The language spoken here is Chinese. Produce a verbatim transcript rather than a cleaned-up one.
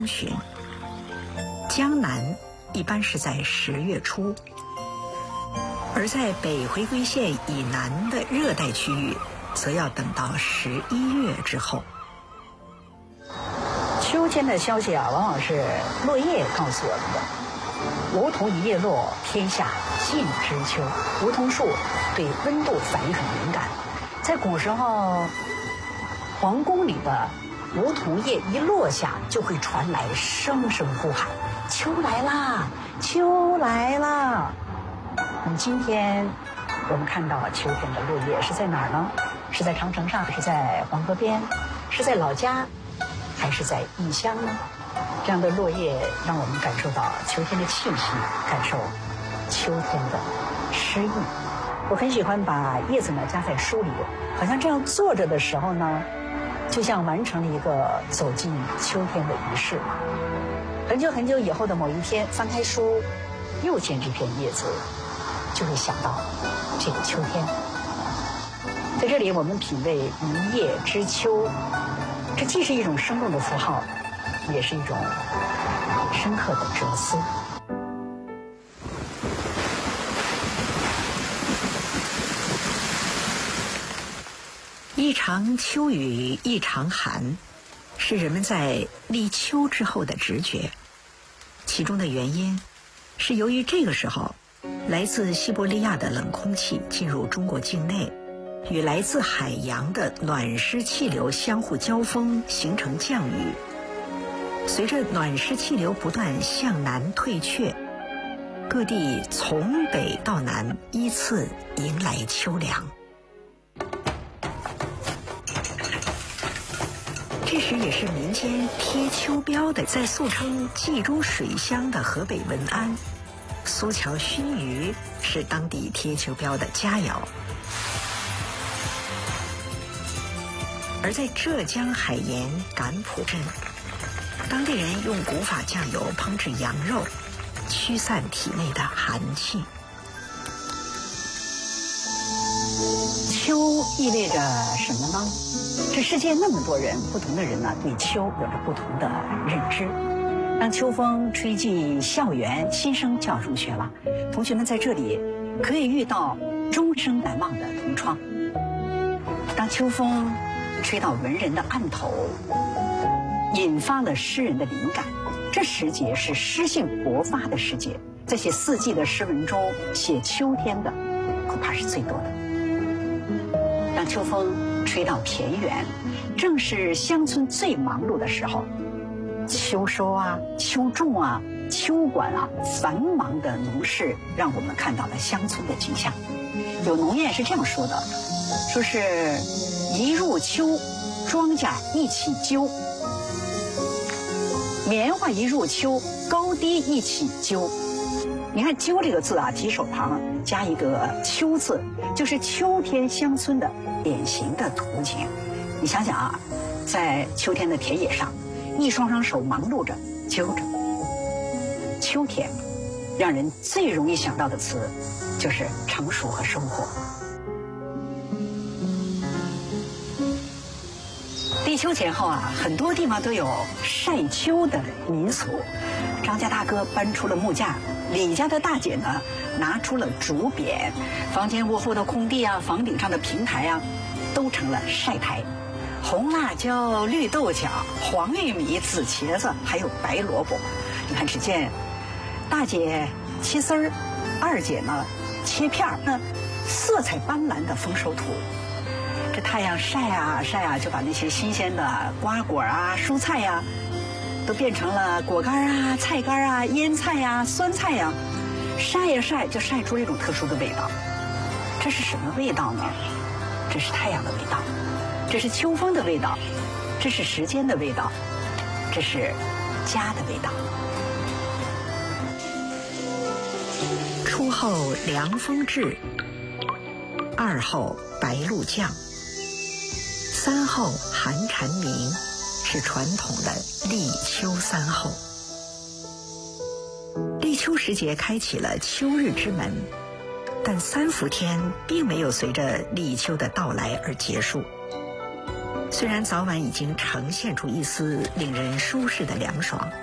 旬，江南一般是在十月初，而在北回归线以南的热带区域，则要等到十一月之后。 秋天的消息啊，往往是落叶告诉我们的。梧桐一叶落，天下尽知秋。梧桐树对温度反应很敏感，在古时候，皇宫里的梧桐叶一落下，就会传来声声呼喊：“秋来啦，秋来啦！”那么今天我们看到秋天的落叶是在哪儿呢？是在长城上，是在黄河边，是在老家，还是在异乡呢？这样的落叶让我们感受到秋天的气息，感受秋天的诗意。我很喜欢把叶子呢夹在书里，好像这样坐着的时候呢，就像完成了一个走进秋天的仪式。很久很久以后的某一天，翻开书，又见这片叶子，就会想到这个秋天。在这里，我们品味一叶知秋，这既是一种生动的符号，也是一种深刻的哲思。 一场秋雨一场寒，是人们在立秋之后的直觉。其中的原因是由于这个时候，来自西伯利亚的冷空气进入中国境内，与来自海洋的暖湿气流相互交锋，形成降雨。随着暖湿气流不断向南退却，各地从北到南依次迎来秋凉。这时也是民间贴秋膘的，在俗称冀州水乡的河北文安，苏桥熏鱼是当地贴秋膘的佳肴。而在浙江海盐赶浦镇，当地人用古法酱油烹制羊肉，驱散体内的寒气。 秋意味着什么呢？这世界那么多人，不同的人呢，对秋有着不同的认知。当秋风吹进校园，新生就要入学了，同学们在这里可以遇到终生难忘的同窗。当秋风吹到文人的案头，引发了诗人的灵感，这时节是诗性勃发的时节，在写四季的诗文中，写秋天的恐怕是最多的。当秋风吹到田园，正是乡村最忙碌的时候，秋收啊，秋种啊，秋管啊，繁忙的农事让我们看到了乡村的景象。有农谚是这样说的，说是一入秋，庄稼一起揪，棉花一入秋，高低一起揪。你看揪这个字啊，提手旁加一个秋字，就是秋天乡村的典型的图景。你想想啊，在秋天的田野上，一双双手忙碌着揪着。秋天让人最容易想到的词就是成熟和收获。立秋前后啊，很多地方都有晒秋的民俗。张家大哥搬出了木架，李家的大姐呢拿出了竹匾，房间屋后的空地啊，房顶上的平台啊，都成了晒台。红辣椒、绿豆角、黄玉米、紫茄子，还有白萝卜。你看，只见大姐切丝儿，二姐呢切片儿，那色彩斑斓的丰收图。这太阳晒啊晒啊，就把那些新鲜的瓜果啊、蔬菜呀、啊，都变成了果干啊、菜干啊、腌菜呀、啊、酸菜呀、啊，晒呀晒，就晒出了一种特殊的味道。这是什么味道呢？这是太阳的味道，这是秋风的味道，这是时间的味道，这是家的味道。 初后凉风至，二后白露降，三后寒蝉鸣，是传统的立秋三候。立秋时节开启了秋日之门，但三伏天并没有随着立秋的到来而结束。 虽然早晚已经呈现出一丝令人舒适的凉爽，